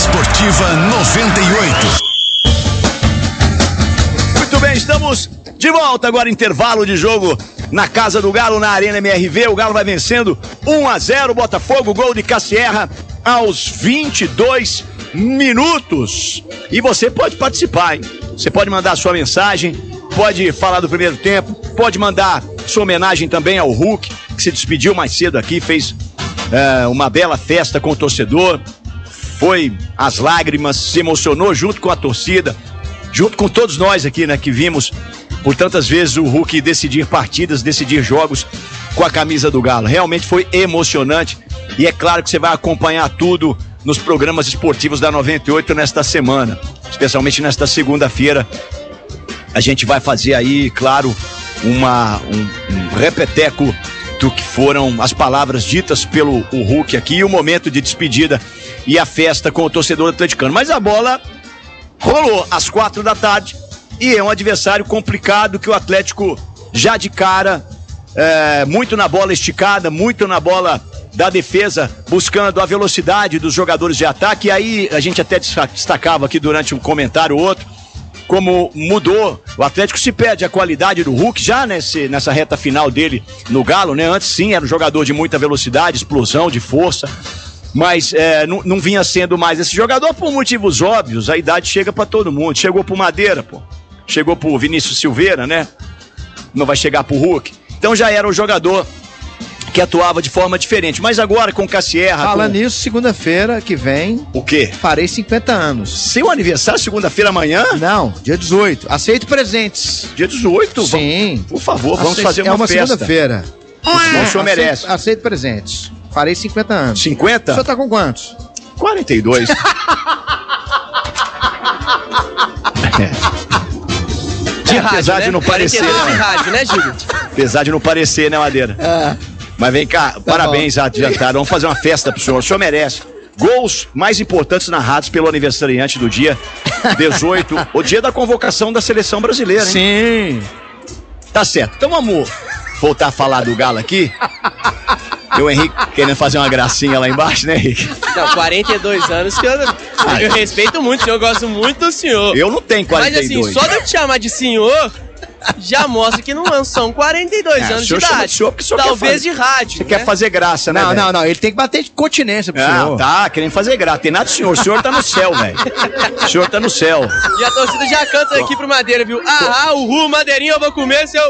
Esportiva 98. Muito bem, estamos de volta agora, intervalo de jogo na Casa do Galo, na Arena MRV. O Galo vai vencendo 1-0, Botafogo, gol de Cassierra aos 22 minutos. E você pode participar, hein? Você pode mandar sua mensagem, pode falar do primeiro tempo, pode mandar sua homenagem também ao Hulk, que se despediu mais cedo aqui, fez uma bela festa com o torcedor, foi às lágrimas, se emocionou junto com a torcida, junto com todos nós aqui, né, que vimos por tantas vezes o Hulk decidir partidas, decidir jogos com a camisa do Galo. Realmente foi emocionante e é claro que você vai acompanhar tudo nos programas esportivos da 98 nesta semana, especialmente nesta segunda-feira. A gente vai fazer aí, claro, um repeteco do que foram as palavras ditas pelo Hulk aqui, e o momento de despedida e a festa com o torcedor atleticano. Mas a bola rolou às 4 da tarde e é um adversário complicado que o Atlético já de cara, muito na bola esticada, muito na bola da defesa, buscando a velocidade dos jogadores de ataque. E aí a gente até destacava aqui durante um comentário ou outro como mudou, o Atlético se perde a qualidade do Hulk já nessa reta final dele no Galo, né? Antes sim, era um jogador de muita velocidade, explosão, de força, mas não vinha sendo mais esse jogador por motivos óbvios. A idade chega pra todo mundo, chegou pro Madeira, pô, chegou pro Vinícius Silveira, né? Não vai chegar pro Hulk. Então já era um jogador que atuava de forma diferente, mas agora com Cassierra... Falando nisso, segunda-feira que vem... O quê? Farei 50 anos. Seu aniversário, segunda-feira amanhã? Não, dia 18. Aceito presentes. Dia 18? Sim. Por favor, vamos fazer uma festa. É uma segunda-feira. O senhor merece. Aceito presentes. Farei 50 anos. 50? O senhor tá com quantos? 42. De rádio, apesar né? de não parecer, de né? rádio, né, Júlio? Apesar de não parecer, né, Madeira? Mas vem cá, parabéns, adiantado. Vamos fazer uma festa pro senhor. O senhor merece. Gols mais importantes narrados pelo aniversariante do dia 18, o dia da convocação da seleção brasileira, hein? Sim. Tá certo. Então vamos voltar a falar do Galo aqui. E o Henrique querendo fazer uma gracinha lá embaixo, né, Henrique? Não, 42 anos que eu respeito muito, eu gosto muito do senhor. Eu não tenho 42. Mas assim, só de eu te chamar de senhor, já mostra que não são 42 anos de idade. Talvez de rádio. Você quer fazer graça, né? Não, ele tem que bater de continência pro senhor. Tá, querendo fazer graça. Tem nada do senhor. O senhor tá no céu, velho. O senhor tá no céu. E a torcida já canta aqui pro Madeira, viu? Uhul, Madeirinha, eu vou comer seu...